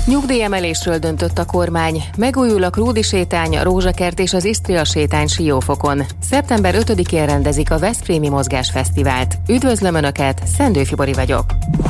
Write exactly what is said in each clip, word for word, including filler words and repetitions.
Nyugdíjemelésről döntött a kormány. Megújul a Krúdi sétány, a Rózsakert és az Isztria sétány Siófokon. szeptember ötödikén rendezik a Veszprémi Mozgásfesztivált. Üdvözlöm Önöket, Szendő Fibori vagyok.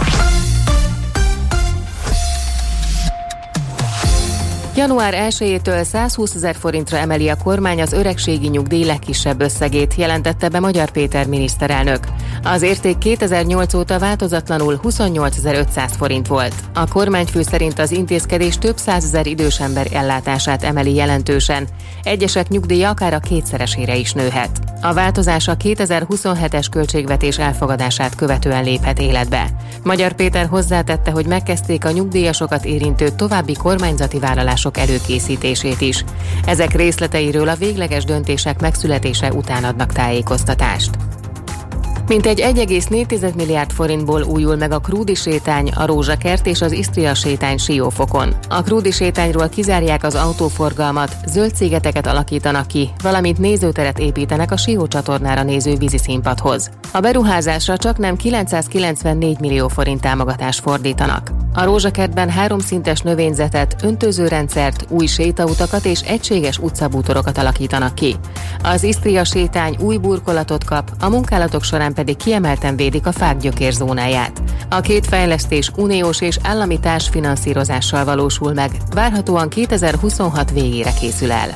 január elsejétől százhúszezer forintra emeli a kormány az öregségi nyugdíj legkisebb összegét, jelentette be Magyar Péter miniszterelnök. Az érték kétezer-nyolc óta változatlanul huszonnyolcezer-ötszáz forint volt. A kormányfő szerint az intézkedés több százezer idős ember ellátását emeli jelentősen. Egyesek nyugdíja akár a kétszeresére is nőhet. A változás a kétezer-huszonhetes költségvetés elfogadását követően léphet életbe. Magyar Péter hozzátette, hogy megkezdték a nyugdíjasokat érintő további kormányzati vállalások előkészítését is. Ezek részleteiről a végleges döntések megszületése után adnak tájékoztatást. Mintegy egy egész négy milliárd forintból újul meg a Krúdi sétány, a Rózsakert és az Isztria sétány Siófokon. A Krúdi sétányról kizárják az autóforgalmat, zöld szigeteket alakítanak ki, valamint nézőteret építenek a Sió csatornára néző víziszínpadhoz. A beruházásra csaknem kilencszázkilencvennégy millió forint támogatást fordítanak. A Rózsakertben háromszintes növényzetet, öntözőrendszert, új sétautakat és egységes utcabútorokat alakítanak ki. Az Isztria sétány új burkolatot kap, a munkálatok során pedig kiemelten védik a fák gyökérzónáját. A két fejlesztés uniós és állami társfinanszírozással valósul meg, várhatóan kétezer-huszonhat végére készül el.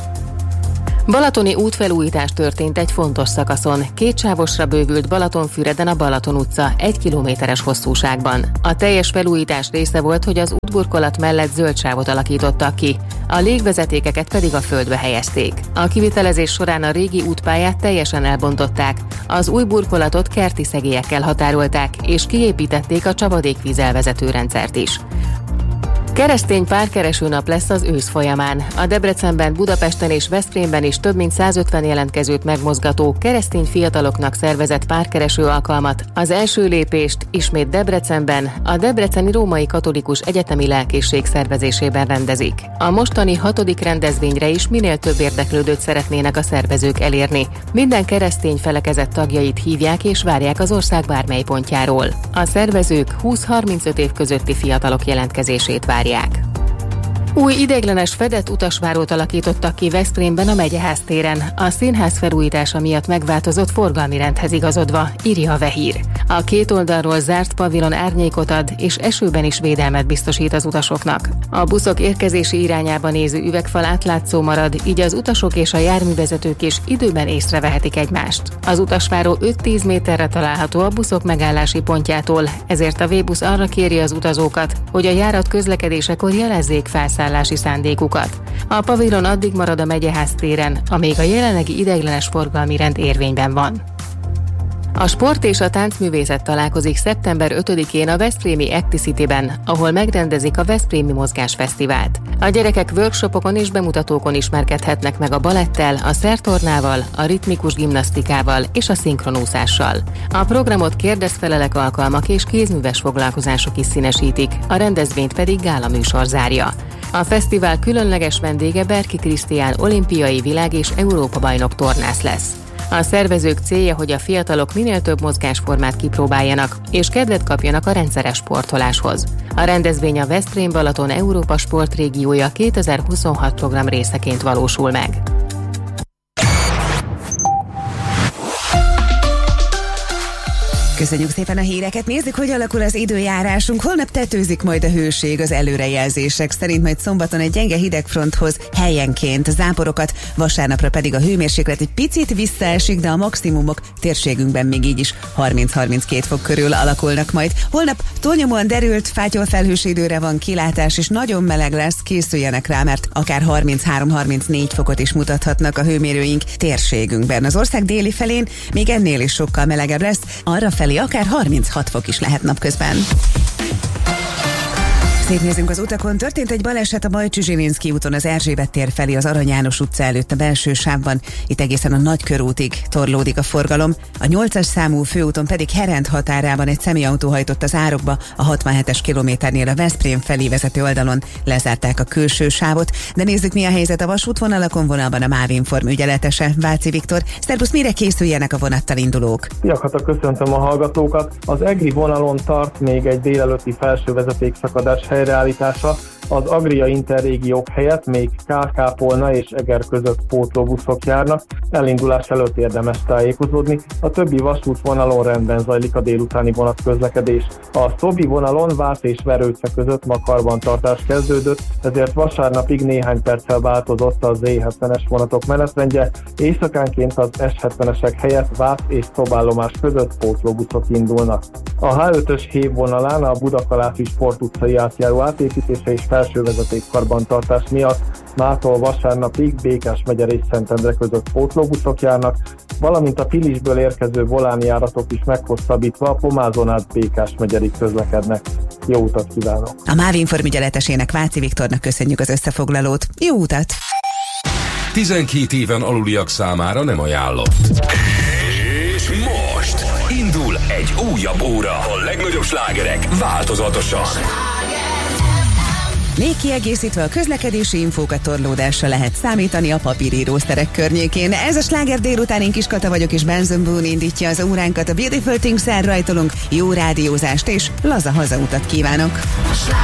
Balatoni útfelújítás történt egy fontos szakaszon. Kétsávosra bővült Balatonfüreden a Balaton utca egy kilométeres hosszúságban. A teljes felújítás része volt, hogy az útburkolat mellett zöld sávot alakítottak ki, a légvezetékeket pedig a földbe helyezték. A kivitelezés során a régi útpályát teljesen elbontották, az új burkolatot kerti szegélyekkel határolták, és kiépítették a csapadékvíz elvezető rendszert is. Keresztény párkereső nap lesz az ősz folyamán. A Debrecenben, Budapesten és Veszprémben is több mint százötven jelentkezőt megmozgató, keresztény fiataloknak szervezett párkereső alkalmat, az első lépést ismét Debrecenben, a Debreceni Római Katolikus Egyetemi Lelkészség szervezésében rendezik. A mostani hatodik rendezvényre is minél több érdeklődőt szeretnének a szervezők elérni. Minden keresztény felekezet tagjait hívják és várják az ország bármely pontjáról. A szervezők húsz-harmincöt év közötti fiatalok jelentkezését várják. Új ideiglenes fedett utasvárót alakítottak ki Veszprémben a Megyeház téren. A színház felújítása miatt megváltozott forgalmi rendhez igazodva, írja a Vehír. A két oldalról zárt pavilon árnyékot ad, és esőben is védelmet biztosít az utasoknak. A buszok érkezési irányába néző üvegfal átlátszó marad, így az utasok és a járművezetők is időben észrevehetik egymást. Az utasváró öt-tíz méterre található a buszok megállási pontjától, ezért a V-busz arra kéri az utazókat, hogy a járat közlekedésekor jelezzék felszállási szándékukat. A pavilon addig marad a Megyeház téren, amíg a jelenlegi ideiglenes forgalmi rend érvényben van. A sport és a táncművészet találkozik szeptember ötödikén a veszprémi Acticity-ben, ahol megrendezik a Veszprémi Mozgásfesztivált. A gyerekek workshopokon és bemutatókon ismerkedhetnek meg a balettel, a szertornával, a ritmikus gimnasztikával és a szinkronúszással. A programot kérdezfelelek alkalmak és kézműves foglalkozások is színesítik, a rendezvényt pedig gálaműsor zárja. A fesztivál különleges vendége Berki Krisztián olimpiai világ- és Európa-bajnok tornász lesz. A szervezők célja, hogy a fiatalok minél több mozgásformát kipróbáljanak, és kedvet kapjanak a rendszeres sportoláshoz. A rendezvény a Veszprém-Balaton Európa Sportrégiója kétezer-huszonhat program részeként valósul meg. Köszönjük szépen a híreket, nézzük, hogy alakul az időjárásunk. Holnap tetőzik majd a hőség, az előrejelzések szerint majd szombaton egy gyenge hidegfronthoz helyenként záporokat, vasárnapra pedig a hőmérséklet egy picit visszaesik, de a maximumok térségünkben még így is harminc-harminckét fok körül alakulnak majd. Holnap túlnyomóan derült, fátyolfelhős időre van kilátás, és nagyon meleg lesz, készüljenek rá, mert akár harminchárom-harmincnégy fokot is mutathatnak a hőmérőink térségünkben. Az ország déli felén még ennél is sokkal melegebb lesz, arra felé akár harminchat fok is lehet napközben. Szétnézünk az utakon. Történt egy baleset a Bajcsy-Zsilinszky úton az Erzsébet tér felé az Arany János utca előtt a belső sávban. Itt egészen a Nagykörútig torlódik a forgalom. A nyolcas számú főúton pedig Herend határában egy személyautó hajtott az árokba, a hatvanhetes kilométernél a Veszprém felé vezető oldalon lezárták a külső sávot. De nézzük, mi a helyzet a vasútvonalakon, vonalban a MÁV-Inform ügyeletese, Váci Viktor. Szerbusz, mire készüljenek a vonattal indulók? Sziasztok, köszöntöm a hallgatókat. Az egri vonalon tart még egy délelőtti felső vezetékszakadás helyreállítása, az Agria Interrégiók helyett még K, Kápolna és Eger között pótlóbuszok járnak, elindulás előtt érdemes tájékozódni, a többi vasútvonalon rendben zajlik a délutáni vonatközlekedés. A Szobi vonalon Vász és Verőce között ma karbantartás kezdődött, ezért vasárnapig néhány perccel változott a zé hetvenes vonatok menetrendje, éjszakánként az es hetvenesek helyett Vász és Szobállomás között pótlóbuszok indulnak. A há ötös hév vonalán a Budakaláfi Sport utcai átjáró átépítése és felsővezeték karbantartás miatt mától vasárnapig Békás megyer és Szentendre között pótlóbuszok járnak, valamint a Pilisből érkező voláni járatok is meghosszabbítva a Pomázon át Békás megyerig közlekednek. Jó utat kívánok! A MÁV Inform ügyeletesének Váci Viktornak köszönjük az összefoglalót. Jó utat! tizenkét éven aluliak számára nem ajánlott. És most indul egy újabb óra. A legnagyobb slágerek változatosan. Még kiegészítve a közlekedési infókat torlódásra lehet számítani a papírírószerek környékén. Ez a Sláger délután, én Kis Kata vagyok, és Benson Boone indítja az óránkat. A Beautiful Things-el rajtolunk, jó rádiózást és laza hazautat kívánok!